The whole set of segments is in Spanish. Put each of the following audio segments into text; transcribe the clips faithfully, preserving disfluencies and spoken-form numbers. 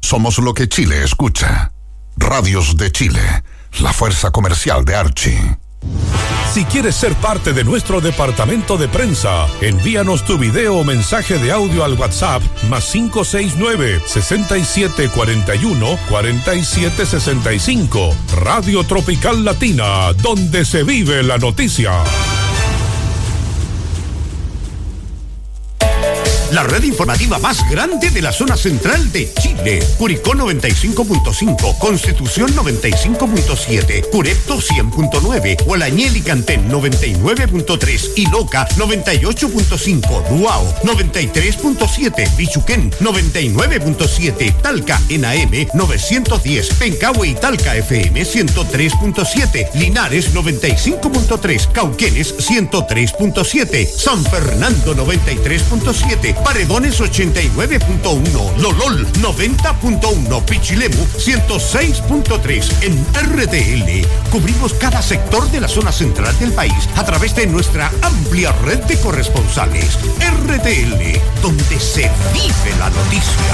Somos lo que Chile escucha. Radios de Chile, la fuerza comercial de Archie. Si quieres ser parte de nuestro departamento de prensa, envíanos tu video o mensaje de audio al WhatsApp más cinco seis nueve, seis siete cuatro uno, cuatro siete seis cinco. Radio Tropical Latina, donde se vive la noticia. La red informativa más grande de la zona central de Chile. Curicó noventa y cinco punto cinco, Constitución noventa y cinco punto siete, Curepto cien punto nueve, Hualañel y Cantén noventa y nueve punto tres, Iloca noventa y ocho punto cinco, Duao noventa y tres punto siete, Bichuquén noventa y nueve punto siete, Talca en A M novecientos diez, Pencahue y Talca F M ciento tres punto siete, Linares noventa y cinco punto tres, Cauquenes ciento tres punto siete, San Fernando noventa y tres punto siete, Paredones ochenta y nueve punto uno, Lolol noventa punto uno, Pichilemu ciento seis punto tres. En R T L cubrimos cada sector de la zona central del país a través de nuestra amplia red de corresponsales. R T L, donde se vive la noticia.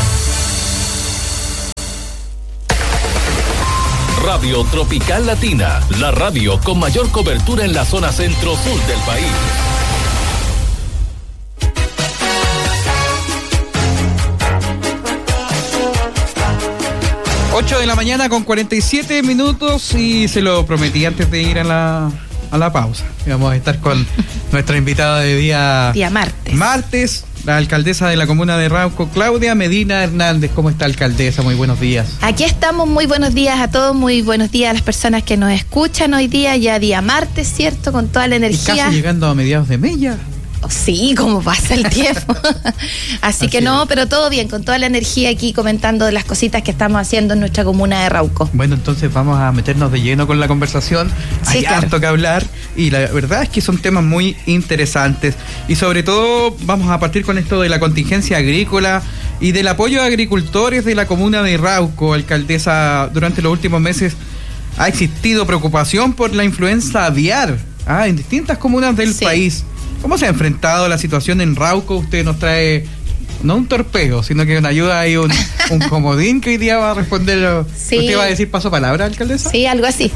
Radio Tropical Latina, la radio con mayor cobertura en la zona centro-sur del país. ocho de la mañana con cuarenta y siete minutos y se lo prometí antes de ir a la, a la pausa. Vamos a estar con nuestra invitada de día... Día martes. Martes, la alcaldesa de la comuna de Rauco, Claudia Medina Hernández. ¿Cómo está, alcaldesa? Muy buenos días. Aquí estamos, muy buenos días a todos, muy buenos días a las personas que nos escuchan hoy día, ya día martes, ¿cierto? Con toda la energía. Y casi llegando a mediados de mes ya. Sí, como pasa el tiempo. Así, Así que no, es. Pero todo bien, con toda la energía aquí comentando de las cositas que estamos haciendo en nuestra comuna de Rauco. Bueno, entonces vamos a meternos de lleno con la conversación. Sí, Hay claro. harto que hablar y la verdad es que son temas muy interesantes. Y sobre todo vamos a partir con esto de la contingencia agrícola y del apoyo a agricultores de la comuna de Rauco. Alcaldesa, durante los últimos meses ha existido preocupación por la influenza aviar ah, en distintas comunas del sí. país. ¿Cómo se ha enfrentado la situación en Rauco? Usted nos trae, no un torpeo, sino que una ayuda y un, un comodín que hoy día va a responder. Sí. ¿Usted va a decir paso palabra, alcaldesa? Sí, algo así.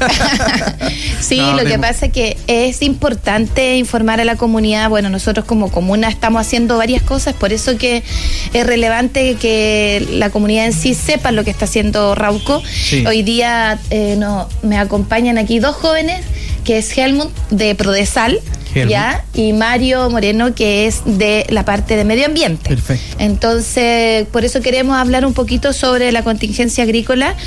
sí, no, lo tenemos. Que pasa es que es importante informar a la comunidad. Bueno, nosotros como comuna estamos haciendo varias cosas, por eso que es relevante que la comunidad en sí sepa lo que está haciendo Rauco. Sí. Hoy día eh, no, me acompañan aquí dos jóvenes, que es Helmut de Prodesal, ¿ya? Y Mario Moreno, que es de la parte de medio ambiente. Perfecto. Entonces, por eso queremos hablar un poquito sobre la contingencia agrícola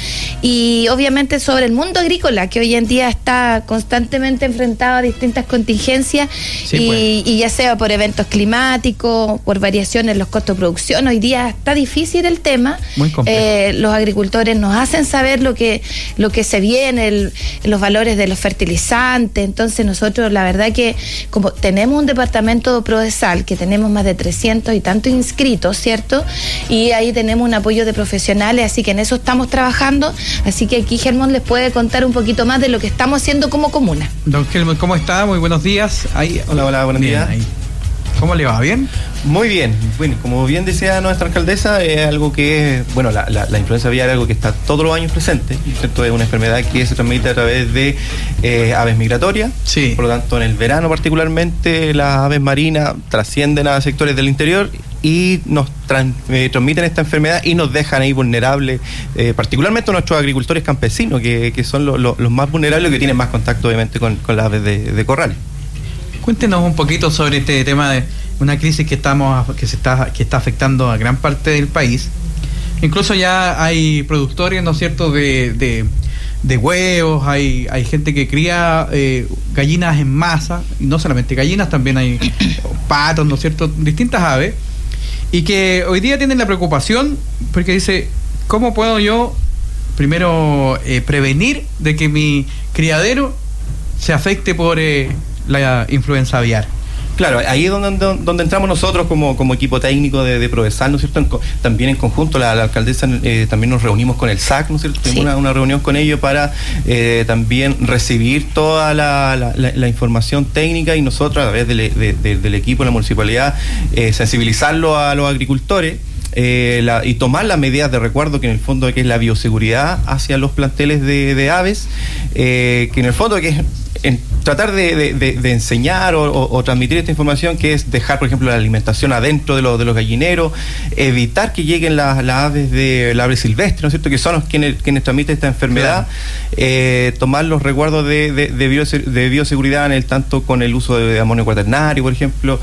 y obviamente sobre el mundo agrícola, que hoy en día está constantemente enfrentado a distintas contingencias. Sí, y, pues. y ya sea por eventos climáticos, por variaciones en los costos de producción. Hoy día está difícil el tema. Muy complejo. Eh, los agricultores nos hacen saber lo que, lo que se viene, el, los valores de los fertilizantes. Entonces nosotros, la verdad que como tenemos un departamento Prodesal, que tenemos más de trescientos y tantos inscritos, ¿cierto? Y ahí tenemos un apoyo de profesionales, así que en eso estamos trabajando. Así que aquí Helmut les puede contar un poquito más de lo que estamos haciendo como comuna. Don Helmut, ¿cómo está? Muy buenos días. Ahí, hola, hola, buenos bien, días. Ahí. ¿Cómo le va? ¿Bien? Muy bien. Bueno, como bien decía nuestra alcaldesa, es algo que, bueno, la, la, la influenza aviar es algo que está todos los años presente, ¿cierto? Es una enfermedad que se transmite a través de eh, aves migratorias. Sí. Por lo tanto, en el verano particularmente, las aves marinas trascienden a sectores del interior y nos trans, eh, transmiten esta enfermedad y nos dejan ahí vulnerables, eh, particularmente nuestros agricultores campesinos, que, que son lo, lo, los más vulnerables, que tienen más contacto obviamente con, con las aves de, de corral. Cuéntenos un poquito sobre este tema de una crisis que estamos que se está que está afectando a gran parte del país. Incluso ya hay productores, ¿no es cierto?, de, de, de huevos, hay hay gente que cría eh, gallinas en masa, y no solamente gallinas, también hay patos, ¿no es cierto?, distintas aves, y que hoy día tienen la preocupación porque dice, ¿cómo puedo yo primero eh, prevenir de que mi criadero se afecte por eh, la influenza aviar? Claro, ahí es donde, donde, donde entramos nosotros como, como equipo técnico de, de Prodesal, ¿no es cierto? En, también en conjunto, la, la alcaldesa eh, también nos reunimos con el S A C, ¿no es cierto? Tuvimos sí. una, una reunión con ellos para eh, también recibir toda la, la, la, la información técnica y nosotros a través de, de, de, del equipo de la municipalidad eh, sensibilizarlo a los agricultores. eh, la, y tomar las medidas de resguardo, que en el fondo que es la bioseguridad hacia los planteles de, de aves, eh, que en el fondo que es en tratar de, de, de, de enseñar o, o, o transmitir esta información, que es dejar, por ejemplo, la alimentación adentro de, los de los gallineros, evitar que lleguen las, las aves de la ave silvestre, ¿no es cierto?, que son los quienes, quienes transmiten esta enfermedad, claro. eh, tomar los resguardos de, de, de, bio, de bioseguridad en el tanto con el uso de amonio cuaternario, por ejemplo,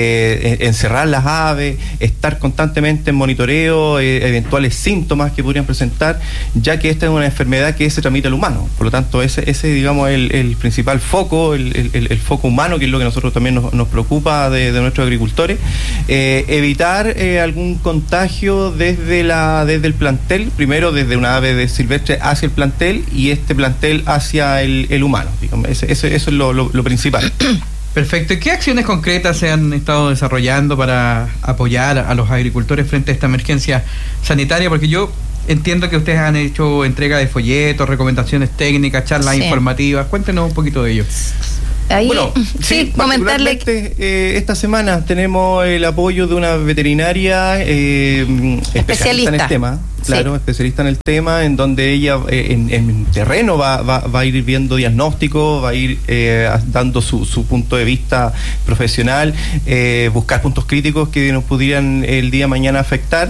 eh, encerrar las aves, estar constantemente en monitoreo, eh, eventuales síntomas que podrían presentar, ya que esta es una enfermedad que se transmite al humano. Por lo tanto, ese, ese digamos, el, el principal foco, el, el, el foco humano, que es lo que a nosotros también nos, nos preocupa de, de nuestros agricultores, eh, evitar eh, algún contagio desde la desde el plantel, primero desde una ave de silvestre hacia el plantel y este plantel hacia el, el humano, digamos. Ese, ese, eso es lo, lo, lo principal. Perfecto. ¿Y qué acciones concretas se han estado desarrollando para apoyar a los agricultores frente a esta emergencia sanitaria? Porque yo entiendo que ustedes han hecho entrega de folletos, recomendaciones técnicas, charlas sí. informativas. Cuéntenos un poquito de ello. Ahí, bueno, sí, sí comentarle que eh, esta semana tenemos el apoyo de una veterinaria eh, especialista en el tema, claro, sí. especialista en el tema, en donde ella eh, en, en terreno va, va, va a ir viendo diagnóstico, va a ir eh, dando su, su punto de vista profesional, eh, buscar puntos críticos que nos pudieran el día de mañana afectar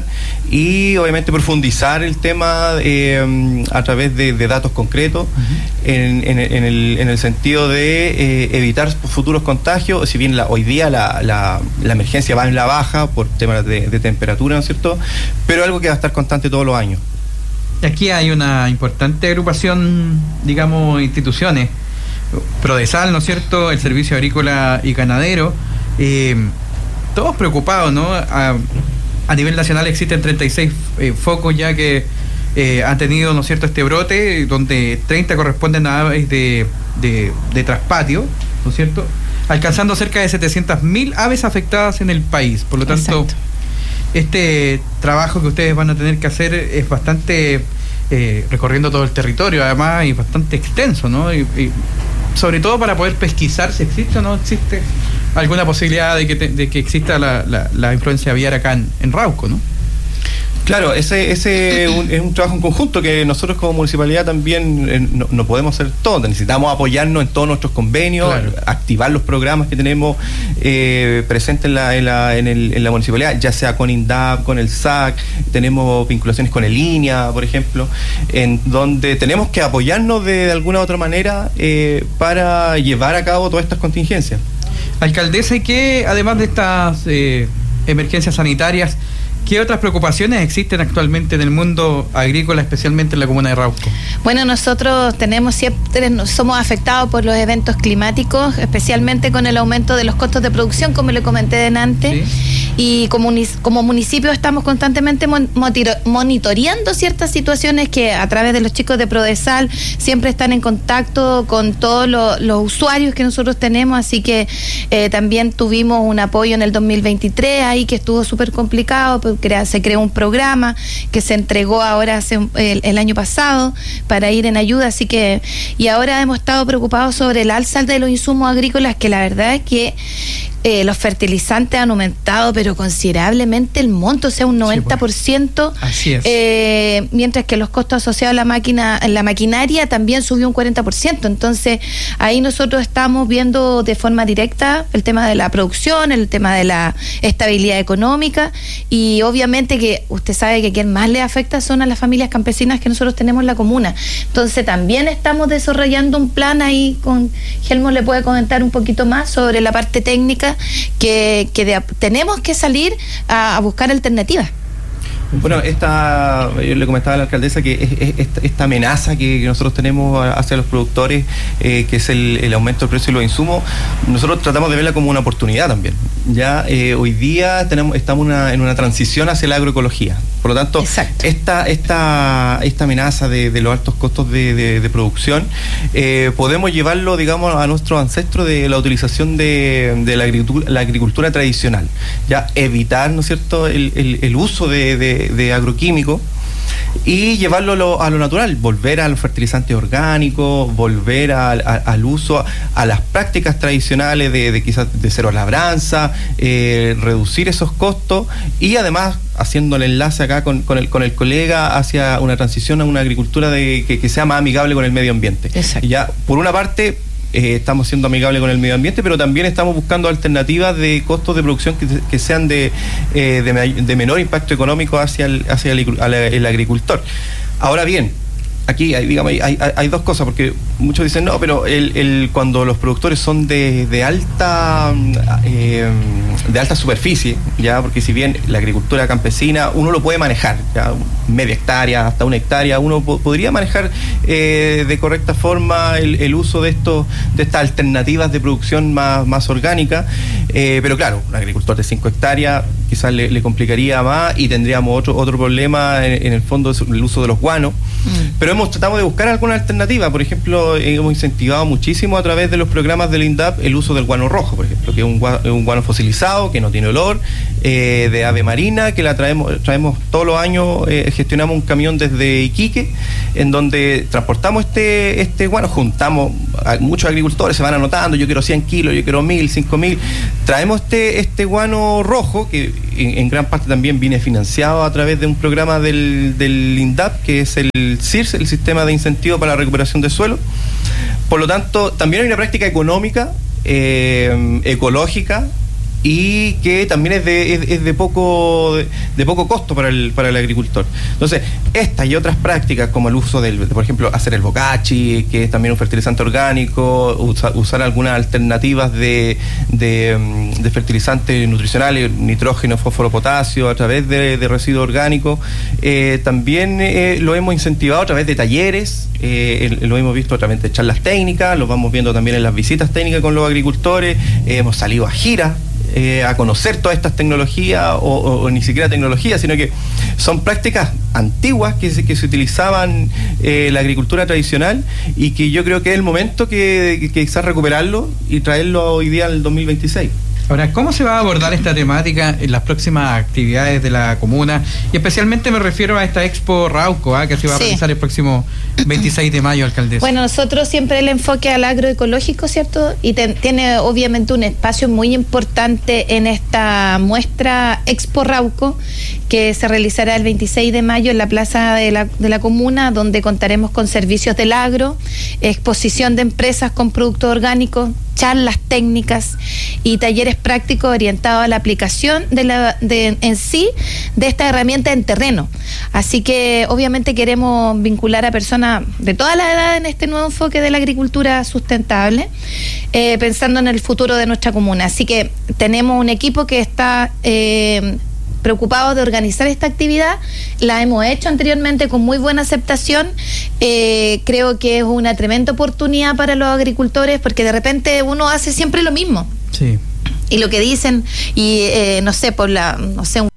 y obviamente profundizar el tema eh, a través de, de datos concretos, uh-huh. en, en, en, el, en el sentido de eh, evitar futuros contagios, si bien la, hoy día la, la, la emergencia va en la baja por temas de, de temperatura, ¿no es cierto?, pero algo que va a estar constante todos los años. Aquí hay una importante agrupación, digamos, instituciones, Prodesal, ¿no es cierto?, el Servicio Agrícola y Ganadero, eh, todos preocupados, ¿no? A, a nivel nacional existen treinta y seis eh, focos ya que eh, han tenido, ¿no es cierto?, este brote, donde treinta corresponden a aves de, de, de traspatio, ¿no es cierto?, alcanzando cerca de setecientas mil aves afectadas en el país. Por lo tanto, exacto. este trabajo que ustedes van a tener que hacer es bastante, eh, recorriendo todo el territorio, además, y bastante extenso, ¿no? Y, y sobre todo para poder pesquisar si existe o no existe alguna posibilidad de que, te, de que exista la, la, la influencia aviar acá en, en Rauco, ¿no? Claro, ese, ese un, es un trabajo en conjunto que nosotros como municipalidad también eh, no, no podemos hacer todo. Necesitamos apoyarnos en todos nuestros convenios, claro. activar los programas que tenemos eh, presentes en la, en, la, en, el, en la municipalidad, ya sea con INDAP, con el S A C, tenemos vinculaciones con el INEA, por ejemplo, en donde tenemos que apoyarnos de, de alguna u otra manera eh, para llevar a cabo todas estas contingencias. Alcaldesa, ¿y qué, además de estas eh, emergencias sanitarias, qué otras preocupaciones existen actualmente en el mundo agrícola, especialmente en la comuna de Rauco? Bueno, nosotros tenemos siempre, somos afectados por los eventos climáticos, especialmente con el aumento de los costos de producción, como le comenté delante. ¿Sí? Y como, como municipio estamos constantemente mon, monitoreando ciertas situaciones que a través de los chicos de Prodesal siempre están en contacto con todos lo, los usuarios que nosotros tenemos, así que eh, también tuvimos un apoyo en el dos mil veintitrés ahí que estuvo súper complicado, se creó un programa que se entregó ahora hace el, el año pasado para ir en ayuda, así que y ahora hemos estado preocupados sobre el alza de los insumos agrícolas, que la verdad es que Eh, los fertilizantes han aumentado pero considerablemente el monto, o sea un noventa por ciento. Sí, pues. Así es. Eh, mientras que los costos asociados a la máquina, la maquinaria también subió un cuarenta por ciento. Entonces ahí nosotros estamos viendo de forma directa el tema de la producción, el tema de la estabilidad económica, y obviamente que usted sabe que quien más le afecta son a las familias campesinas que nosotros tenemos en la comuna. Entonces también estamos desarrollando un plan ahí, con Helmo le puede comentar un poquito más sobre la parte técnica, que, que de, tenemos que salir a, a buscar alternativas. Bueno, esta, yo le comentaba a la alcaldesa que es, es, esta, esta amenaza que, que nosotros tenemos hacia los productores, eh, que es el, el aumento del precio de los insumos, nosotros tratamos de verla como una oportunidad también. Ya eh, hoy día tenemos, estamos una, en una transición hacia la agroecología. Por lo tanto, esta, esta, esta amenaza de, de los altos costos de, de, de producción, eh, podemos llevarlo, digamos, a nuestros ancestros de la utilización de, de la, agricultura, la agricultura tradicional. Ya evitar, ¿no es cierto?, el, el, el uso de, de de agroquímicos y llevarlo a lo, a lo natural, volver a los fertilizantes orgánicos, volver a, a, al uso, a, a las prácticas tradicionales de, de quizás de cero labranza, eh, reducir esos costos y además haciendo el enlace acá con, con, el, con el colega hacia una transición a una agricultura de, que, que sea más amigable con el medio ambiente. Exacto. Y ya, por una parte, eh, estamos siendo amigables con el medio ambiente, pero también estamos buscando alternativas de costos de producción que, que sean de, eh, de, de menor impacto económico hacia el, hacia el, el agricultor. Ahora bien, aquí hay, digamos, hay, hay, hay dos cosas, porque muchos dicen, no, pero el, el, cuando los productores son de, de alta eh, de alta superficie, ya, porque si bien la agricultura campesina uno lo puede manejar, ya, media hectárea, hasta una hectárea, uno po- podría manejar eh, de correcta forma el, el uso de estos, de estas alternativas de producción más, más orgánica, eh, pero claro, un agricultor de cinco hectáreas quizás le, le complicaría más y tendríamos otro, otro problema en, en el fondo, el uso de los guanos, mm. pero hemos tratado de buscar alguna alternativa. Por ejemplo, hemos incentivado muchísimo a través de los programas del INDAP el uso del guano rojo, por ejemplo, que es un guano, un guano fosilizado, que no tiene olor, eh, de ave marina, que la traemos traemos todos los años, eh, gestionamos un camión desde Iquique, en donde transportamos este este guano, juntamos a muchos agricultores, se van anotando, yo quiero cien kilos, yo quiero mil, cinco mil, traemos este, este guano rojo, que en, en gran parte también viene financiado a través de un programa del, del INDAP, que es el C I R S, el Sistema de Incentivo para la Recuperación de Suelo. Por lo tanto, también hay una práctica económica, eh, ecológica, y que también es de, es, es de poco de, de poco costo para el para el agricultor. Entonces, estas y otras prácticas, como el uso del, por ejemplo, hacer el bocachi, que es también un fertilizante orgánico, usa, usar algunas alternativas de, de, de fertilizantes nutricionales, nitrógeno, fósforo, potasio, a través de, de residuos orgánicos, eh, también eh, lo hemos incentivado a través de talleres, eh, lo hemos visto a través de charlas técnicas, lo vamos viendo también en las visitas técnicas con los agricultores, eh, hemos salido a giras, Eh, a conocer todas estas tecnologías o, o, o ni siquiera tecnologías, sino que son prácticas antiguas que se, que se utilizaban en eh, la agricultura tradicional y que yo creo que es el momento que, que, que quizás recuperarlo y traerlo hoy día al dos mil veintiséis. Ahora, ¿cómo se va a abordar esta temática en las próximas actividades de la comuna? Y especialmente me refiero a esta Expo Rauco, ¿eh? que se va a sí. realizar el próximo veintiséis de mayo, alcaldesa. Bueno, nosotros siempre el enfoque al agroecológico, ¿cierto? Y te, tiene obviamente un espacio muy importante en esta muestra Expo Rauco, que se realizará el veintiséis de mayo en la plaza de la, de la comuna, donde contaremos con servicios del agro, exposición de empresas con productos orgánicos, charlas técnicas y talleres prácticos orientados a la aplicación de la de, en sí de esta herramienta en terreno. Así que obviamente queremos vincular a personas de toda la edad en este nuevo enfoque de la agricultura sustentable, eh, pensando en el futuro de nuestra comuna. Así que tenemos un equipo que está eh, preocupados de organizar esta actividad. La hemos hecho anteriormente con muy buena aceptación. Eh, creo que es una tremenda oportunidad para los agricultores, porque de repente uno hace siempre lo mismo. Sí. Y lo que dicen, y eh, no sé, por la, no sé, un